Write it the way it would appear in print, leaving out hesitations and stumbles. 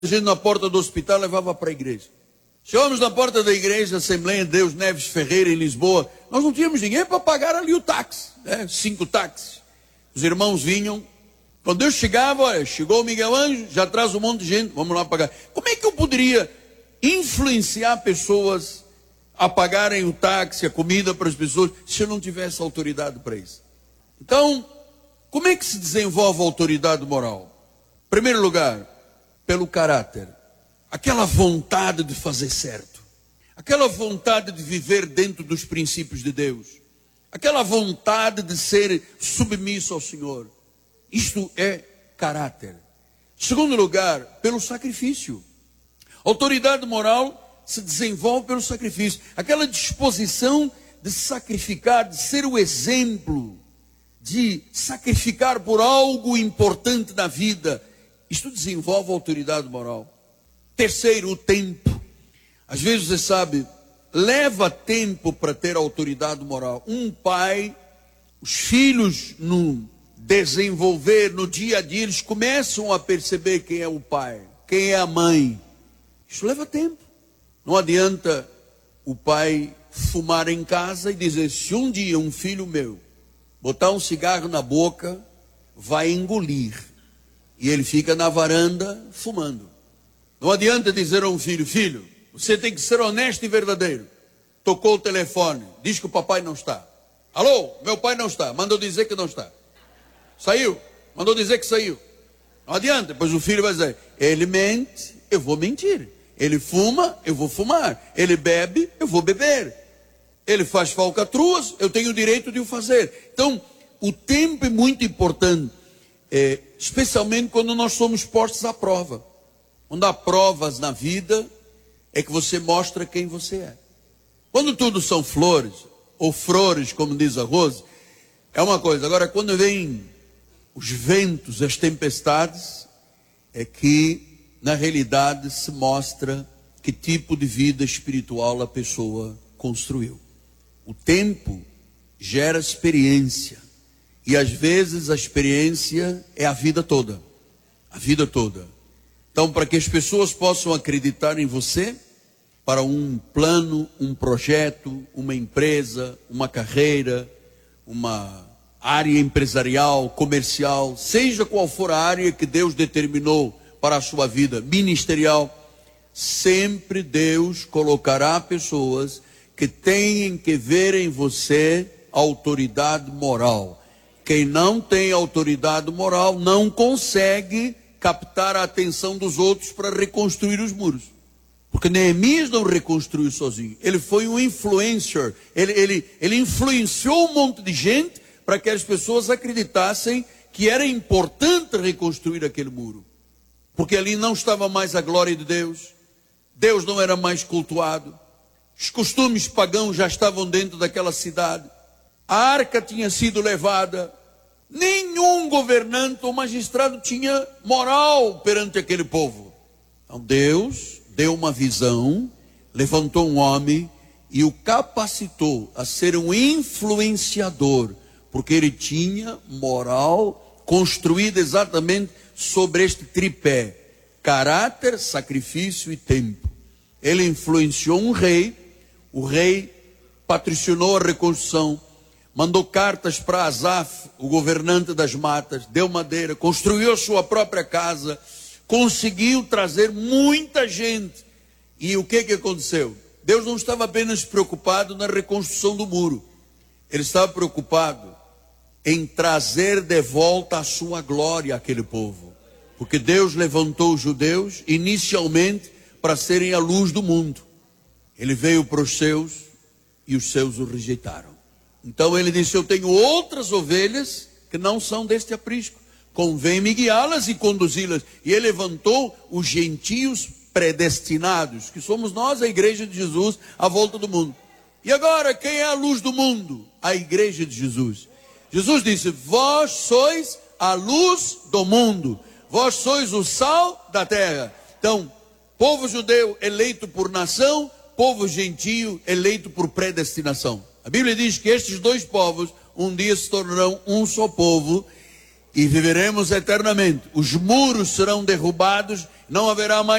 gente na porta do hospital levava para a igreja. Chegamos na porta da igreja, Assembleia de Deus, Neves Ferreira, em Lisboa. Nós não tínhamos dinheiro para pagar ali o táxi, 5 táxis. Os irmãos vinham. Quando eu chegava, olha, chegou o Miguel Ângelo, já traz um monte de gente, vamos lá pagar. Como é que eu poderia influenciar pessoas a pagarem o táxi, a comida para as pessoas, se eu não tivesse autoridade para isso? Então, como é que se desenvolve a autoridade moral? Em primeiro lugar, pelo caráter. Aquela vontade de fazer certo. Aquela vontade de viver dentro dos princípios de Deus. Aquela vontade de ser submisso ao Senhor. Isto é caráter. Em segundo lugar, pelo sacrifício. Autoridade moral se desenvolve pelo sacrifício. Aquela disposição de sacrificar, de ser o exemplo, de sacrificar por algo importante na vida. Isto desenvolve a autoridade moral. Terceiro, o tempo. Às vezes você sabe, leva tempo para ter autoridade moral. Um pai, os filhos no desenvolver, no dia a dia, eles começam a perceber quem é o pai, quem é a mãe. Isso leva tempo. Não adianta o pai fumar em casa e dizer, se um dia um filho meu botar um cigarro na boca, vai engolir. E ele fica na varanda fumando. Não adianta dizer a um filho, filho, você tem que ser honesto e verdadeiro. Tocou o telefone, diz que o papai não está. Alô, meu pai não está, mandou dizer que não está. Saiu, mandou dizer que saiu. Não adianta, pois o filho vai dizer, ele mente, eu vou mentir. Ele fuma, eu vou fumar. Ele bebe, eu vou beber. Ele faz falcatruas, eu tenho o direito de o fazer. Então, o tempo é muito importante, especialmente quando nós somos postos à prova. Quando há provas na vida, é que você mostra quem você é. Quando tudo são flores, ou flores, como diz a Rose, é uma coisa. Agora, quando vem os ventos, as tempestades, é que, na realidade, se mostra que tipo de vida espiritual a pessoa construiu. O tempo gera experiência. E, às vezes, a experiência é a vida toda. A vida toda. Então, para que as pessoas possam acreditar em você, para um plano, um projeto, uma empresa, uma carreira, uma área empresarial, comercial, seja qual for a área que Deus determinou para a sua vida ministerial, sempre Deus colocará pessoas que têm que ver em você autoridade moral. Quem não tem autoridade moral não consegue captar a atenção dos outros para reconstruir os muros. Porque Neemias não reconstruiu sozinho. Ele foi um influencer. Ele influenciou um monte de gente para que as pessoas acreditassem que era importante reconstruir aquele muro. Porque ali não estava mais a glória de Deus. Deus não era mais cultuado. Os costumes pagãos já estavam dentro daquela cidade. A arca tinha sido levada. Nenhum governante ou magistrado tinha moral perante aquele povo. Então Deus deu uma visão, levantou um homem e o capacitou a ser um influenciador, porque ele tinha moral construída exatamente sobre este tripé: caráter, sacrifício e tempo. Ele influenciou um rei, o rei patrocinou a reconstrução, mandou cartas para Asaf, o governante das matas, deu madeira, construiu a sua própria casa, conseguiu trazer muita gente. E o que aconteceu? Deus não estava apenas preocupado na reconstrução do muro. Ele estava preocupado em trazer de volta a sua glória àquele povo. Porque Deus levantou os judeus inicialmente para serem a luz do mundo. Ele veio para os seus e os seus o rejeitaram. Então ele disse, eu tenho outras ovelhas que não são deste aprisco. Convém-me guiá-las e conduzi-las. E ele levantou os gentios predestinados, que somos nós, a igreja de Jesus, à volta do mundo. E agora, quem é a luz do mundo? A igreja de Jesus. Jesus disse, vós sois a luz do mundo. Vós sois o sal da terra. Então, povo judeu eleito por nação, povo gentio eleito por predestinação. A Bíblia diz que estes dois povos um dia se tornarão um só povo. e viveremos eternamente. Os muros serão derrubados, não haverá mais